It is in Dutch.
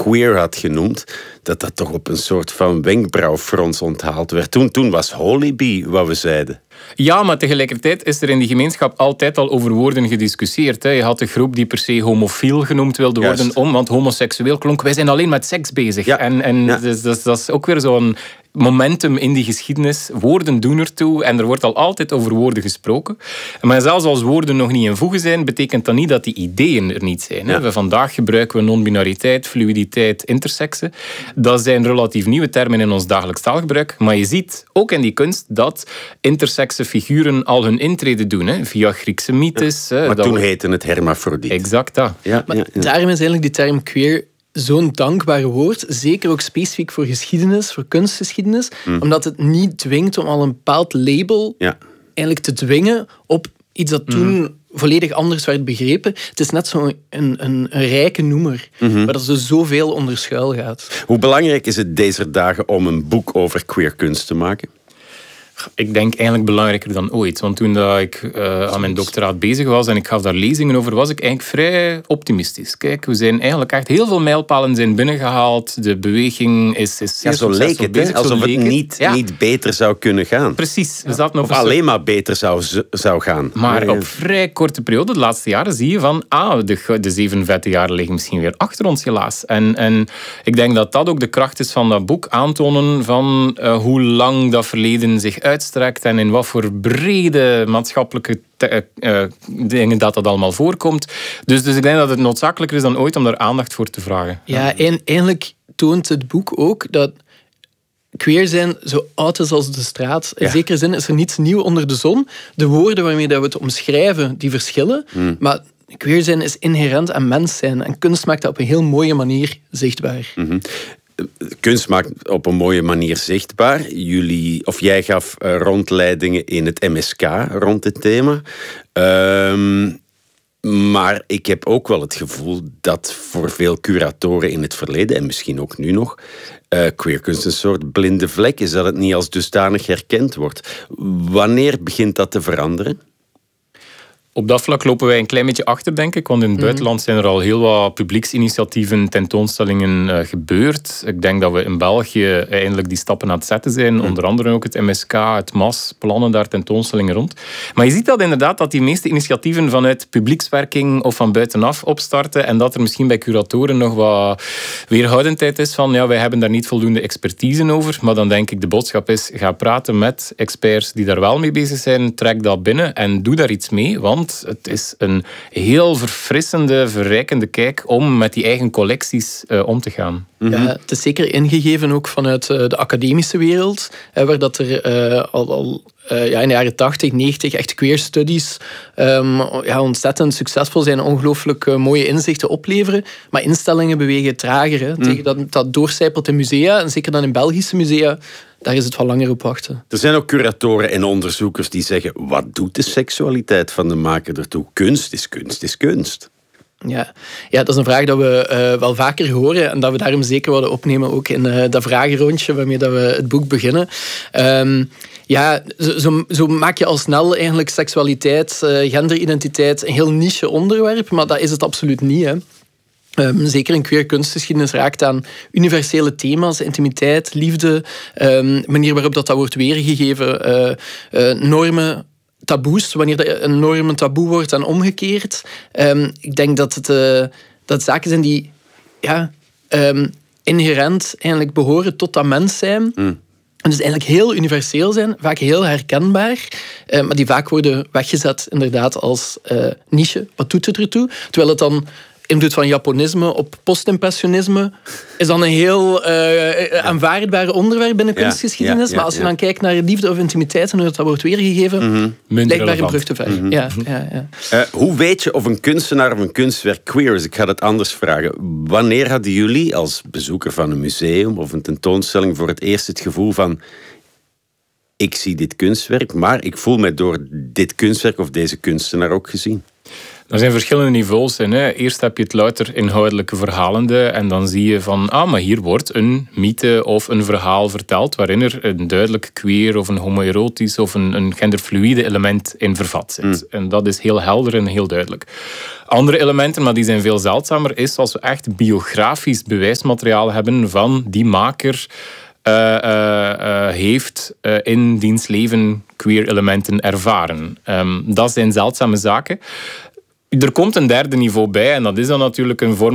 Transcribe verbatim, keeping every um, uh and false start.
queer had genoemd, dat dat toch op een soort van wenkbrauwfrons onthaald werd. Toen, toen was Hollybee wat we zeiden. Ja, maar tegelijkertijd is er in die gemeenschap altijd al over woorden gediscussieerd. Hè. Je had de groep die per se homofiel genoemd wilde worden, Juist. om, want homoseksueel klonk, wij zijn alleen met seks bezig. Ja. En, en Ja. dus, dus, dat is ook weer zo'n momentum in die geschiedenis. Woorden doen ertoe en er wordt al altijd over woorden gesproken. Maar zelfs als woorden nog niet in voegen zijn, betekent dat niet dat die ideeën er niet zijn. Hè. Ja. Vandaag gebruiken we non-binariteit, fluiditeit, interseksen. Dat zijn relatief nieuwe termen in ons dagelijks taalgebruik. Maar je ziet ook in die kunst dat intersekse figuren al hun intrede doen. Hè. Via Griekse mythes. Ja. Hè, Maar dat toen we... heette het hermafrodiet. Exact dat. Ja, Maar ja, ja. daarom is eigenlijk die term queer zo'n dankbaar woord, zeker ook specifiek voor geschiedenis, voor kunstgeschiedenis, Mm. omdat het niet dwingt om al een bepaald label Ja. eigenlijk te dwingen op iets dat toen volledig anders werd begrepen. Het is net zo'n een, een, een rijke noemer, Mhm. waar er zoveel onder schuil gaat. Hoe belangrijk is het deze dagen om een boek over queer kunst te maken? Ik denk eigenlijk belangrijker dan ooit. Want toen dat ik uh, aan mijn doctoraat bezig was en ik gaf daar lezingen over, was ik eigenlijk vrij optimistisch. Kijk, we zijn eigenlijk echt heel veel mijlpalen zijn binnengehaald. De beweging is, is zeer Ja, zo leek succesvol het, hè? bezig. Alsof Zo het leek het. niet, Ja, niet beter zou kunnen gaan. precies. We zaten op Of een soort- alleen maar beter zou, zou gaan. Maar Ja, ja. op vrij korte periode, de laatste jaren, zie je van ah, de, de zevenenveertig jaar liggen misschien weer achter ons, helaas. En, en ik denk dat dat ook de kracht is van dat boek, aantonen van uh, hoe lang dat verleden zich uitstrekt en in wat voor brede maatschappelijke te, uh, dingen dat dat allemaal voorkomt. Dus, dus ik denk dat het noodzakelijker is dan ooit om daar aandacht voor te vragen. Ja, en eigenlijk toont het boek ook dat queer zijn zo oud is als de straat. In Ja. zekere zin is er niets nieuw onder de zon. De woorden waarmee dat we het omschrijven, die verschillen. Hmm. Maar queer zijn is inherent aan mens zijn. En kunst maakt dat op een heel mooie manier zichtbaar. Mm. Kunst maakt op een mooie manier zichtbaar. Jullie, of jij gaf uh, rondleidingen in het M S K rond dit thema. Um, maar ik heb ook wel het gevoel dat voor veel curatoren in het verleden, en misschien ook nu nog, uh, queerkunst een soort blinde vlek is, dat het niet als dusdanig herkend wordt. Wanneer begint dat te veranderen? Op dat vlak lopen wij een klein beetje achter, denk ik. Want in het buitenland zijn er al heel wat publieksinitiatieven, tentoonstellingen uh, gebeurd. Ik denk dat we in België eindelijk die stappen aan het zetten zijn. Mm. Onder andere ook het M S K, het M A S, plannen daar tentoonstellingen rond. Maar je ziet dat inderdaad, dat die meeste initiatieven vanuit publiekswerking of van buitenaf opstarten. En dat er misschien bij curatoren nog wat weerhoudendheid is van, ja, wij hebben daar niet voldoende expertise over. Maar dan denk ik, de boodschap is, ga praten met experts die daar wel mee bezig zijn. Trek dat binnen en doe daar iets mee. Want het is een heel verfrissende, verrijkende kijk om met die eigen collecties uh, om te gaan. Ja, het is zeker ingegeven ook vanuit uh, de academische wereld, hè, waar dat er uh, al, al uh, ja, in de jaren tachtig, negentig echt queer studies um, ja, ontzettend succesvol zijn, ongelooflijk uh, mooie inzichten opleveren. Maar instellingen bewegen trager. Hè, mm. Tegen dat, dat doorcijpelt in musea, en zeker dan in Belgische musea, daar is het wat langer op wachten. Er zijn ook curatoren en onderzoekers die zeggen, wat doet de seksualiteit van de maker ertoe? Kunst is kunst is kunst. Ja. ja, dat is een vraag dat we uh, wel vaker horen en dat we daarom zeker willen opnemen ook in uh, dat vragenrondje waarmee dat we het boek beginnen. Um, ja, zo, zo, zo maak je al snel eigenlijk seksualiteit, uh, genderidentiteit een heel niche onderwerp, maar dat is het absoluut niet, hè. Um, zeker in queer kunstgeschiedenis raakt aan universele thema's, intimiteit, liefde, um, manier waarop dat, dat wordt weergegeven, uh, uh, normen, taboes, wanneer een norm een taboe wordt en omgekeerd. Um, ik denk dat het, uh, dat zaken zijn die ja, um, inherent eigenlijk behoren tot dat mens zijn. Mm. En dus eigenlijk heel universeel zijn, vaak heel herkenbaar, uh, maar die vaak worden weggezet inderdaad als uh, niche. Wat doet het ertoe? Terwijl het dan invloed van Japonisme op postimpressionisme is dan een heel uh, aanvaardbaar onderwerp binnen ja, kunstgeschiedenis. Ja, ja, maar als je ja. dan kijkt naar liefde of intimiteit en hoe dat wordt weergegeven, mm-hmm. blijkbaar een brug te ver. Mm-hmm. Ja, ja, ja. Uh, hoe weet je of een kunstenaar of een kunstwerk queer is? Ik ga het anders vragen. Wanneer hadden jullie als bezoeker van een museum of een tentoonstelling voor het eerst het gevoel van, ik zie dit kunstwerk, maar ik voel mij door dit kunstwerk of deze kunstenaar ook gezien? Er zijn verschillende niveaus in. Hè. Eerst heb je het louter inhoudelijke verhalende en dan zie je van, ah, maar hier wordt een mythe of een verhaal verteld waarin er een duidelijk queer of een homoerotisch of een, een genderfluïde element in vervat zit. Mm. En dat is heel helder en heel duidelijk. Andere elementen, maar die zijn veel zeldzamer, is als we echt biografisch bewijsmateriaal hebben van die maker uh, uh, uh, heeft uh, in diens leven queer elementen ervaren. Um, dat zijn zeldzame zaken. Er komt een derde niveau bij en dat is dan natuurlijk een vorm